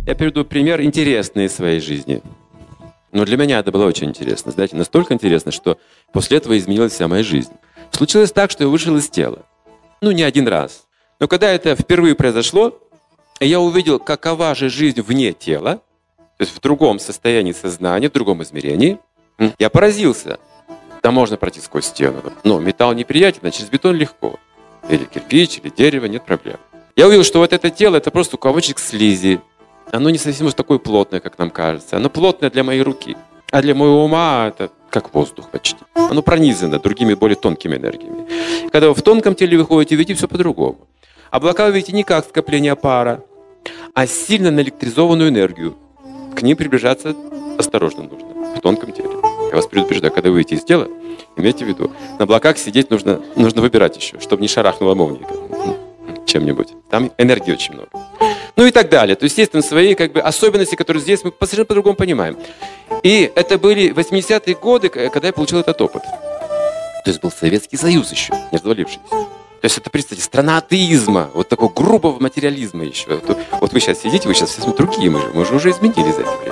Я приведу пример интересный из своей жизни. Но для меня это было очень интересно. Знаете, настолько интересно, что после этого изменилась вся моя жизнь. Случилось так, что я вышел из тела. Не один раз. Но когда это впервые произошло, я увидел, какова же жизнь вне тела, то есть в другом состоянии сознания, в другом измерении, я поразился. Там можно пройти сквозь стену. Но металл неприятен, а через бетон легко. Или кирпич, или дерево, нет проблем. Я увидел, что вот это тело, это просто комочек слизи. Оно не совсем такое плотное, как нам кажется. Оно плотное для моей руки. А для моего ума это как воздух почти. Оно пронизано другими, более тонкими энергиями. Когда вы в тонком теле выходите, видите все по-другому. Облака вы видите не как скопление пара, а сильно наэлектризованную энергию. К ним приближаться осторожно нужно, в тонком теле. Я вас предупреждаю, когда вы выйдете из тела, имейте в виду, на облаках сидеть нужно выбирать еще, чтобы не шарахнуло молнией чем-нибудь. Там энергии очень много. И так далее. То есть есть там свои особенности, которые здесь мы совершенно по-другому понимаем. И это были 80-е годы, когда я получил этот опыт. То есть был Советский Союз еще, не развалившийся. То есть это, представьте, страна атеизма, вот такого грубого материализма еще. Вот вы сейчас сидите, вы сейчас все другие, мы же уже изменились за это время.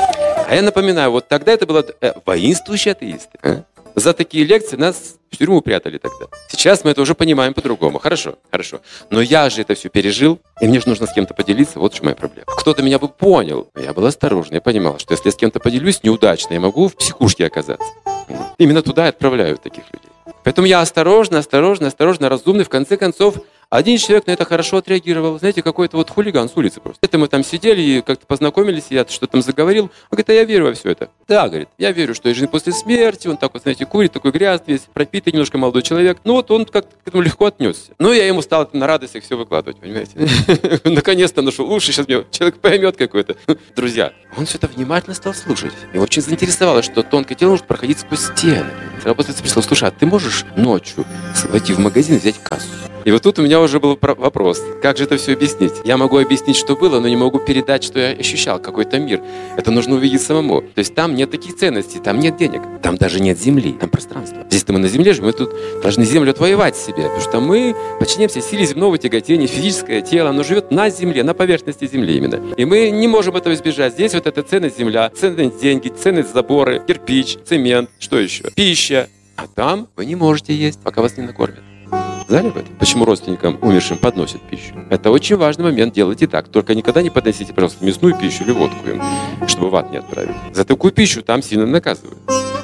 А я напоминаю, вот тогда это было воинствующие атеисты. За такие лекции нас в тюрьму прятали тогда. Сейчас мы это уже понимаем по-другому. Хорошо. Но я же это все пережил, и мне же нужно с кем-то поделиться. Вот что моя проблема. Кто-то меня бы понял. Я был осторожен. Я понимал, что если я с кем-то поделюсь неудачно, я могу в психушке оказаться. Именно туда и отправляют таких людей. Поэтому я осторожно, разумный. В конце концов, один человек на это хорошо отреагировал. Знаете, какой-то вот хулиган с улицы просто. Это мы там сидели и как-то познакомились, и я что-то там заговорил. Он говорит, я верю во все это. Да, говорит, я верю, что есть жизнь после смерти. Он так вот, знаете, курит, такой грязный, весь пропитый, немножко молодой человек. Он как-то к этому легко отнесся. Я ему стал на радостях все выкладывать, понимаете? Наконец-то нашел уши, сейчас меня человек поймет какой-то. Друзья, он все это внимательно стал слушать. Его очень заинтересовало, что тонкое тело может проходить сквозь стены. Работает пришел, слушай, а ты можешь ночью войти в магазин и взять кассу? И вот тут у меня уже был вопрос, как же это все объяснить? Я могу объяснить, что было, но не могу передать, что я ощущал, какой-то мир. Это нужно увидеть самому. То есть там нет таких ценностей, там нет денег, там даже нет земли, там пространство. Здесь-то мы на земле же, мы тут должны землю отвоевать себе, потому что мы подчиняемся силе земного тяготения, физическое тело, оно живет на земле, на поверхности земли именно. И мы не можем этого избежать. Здесь вот эта ценность земля, ценность деньги, ценность заборы, кирпич, цемент, что еще? Пища. А там вы не можете есть, пока вас не накормят. Знали об этом? Почему родственникам умершим подносят пищу? Это очень важный момент, делайте так. Только никогда не подносите, пожалуйста, мясную пищу или водку им, чтобы в ад не отправить. За такую пищу там сильно наказывают.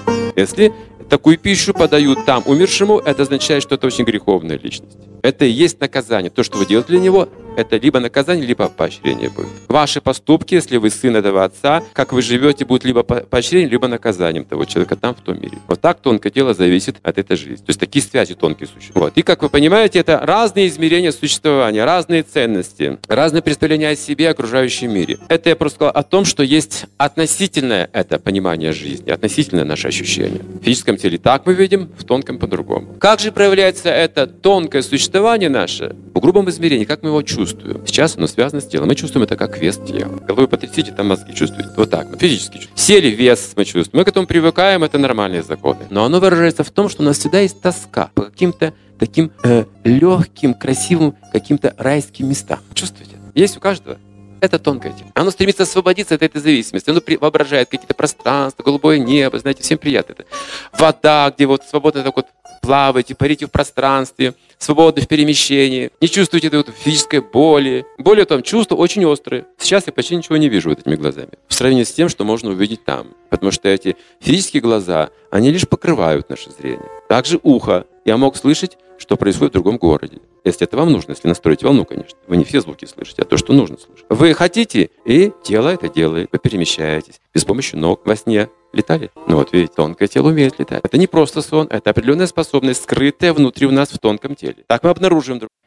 Если такую пищу подают там умершему, это означает, что это очень греховная личность. Это и есть наказание. То, что вы делаете для него, это либо наказание, либо поощрение будет. Ваши поступки, если вы сын этого отца, как вы живете, будут либо поощрением, либо наказанием того человека там, в том мире. Вот так тонкое тело зависит от этой жизни. То есть такие связи тонкие существуют. И, как вы понимаете, это разные измерения существования, разные ценности, разные представления о себе, о окружающем мире. Это я просто сказал о том, что есть относительное это понимание жизни, относительное наше ощущение. В физическом теле так мы видим, в тонком по-другому. Как же проявляется это тонкое существование наше в грубом измерении, как мы его чувствуем? Сейчас оно связано с телом. Мы чувствуем это как вес тела. Головой потрясите, там мозги чувствуете. Вот так, мы физически чувствуем. Сели вес мы чувствуем. Мы к этому привыкаем, это нормальные законы. Но оно выражается в том, что у нас всегда есть тоска по каким-то таким легким, красивым, каким-то райским местам. Чувствуете? Есть у каждого. Это тонкое тело. Оно стремится освободиться от этой зависимости. Оно воображает какие-то пространства, голубое небо, знаете, всем приятно это. Вода, где вот свободно так вот плаваете, парите в пространстве, свободны в перемещении, не чувствуете этой вот физической боли. Более того, чувства очень острые. Сейчас я почти ничего не вижу вот этими глазами. В сравнении с тем, что можно увидеть там. Потому что эти физические глаза, они лишь покрывают наше зрение. Также ухо. Я мог слышать, что происходит в другом городе. Если это вам нужно, если настроить волну, конечно. Вы не все звуки слышите, а то, что нужно слышать. Вы хотите, и тело это делает. Вы перемещаетесь без помощи ног во сне. Летали? Вот видите, тонкое тело умеет летать. Это не просто сон, это определенная способность, скрытая внутри у нас в тонком теле. Так мы обнаружим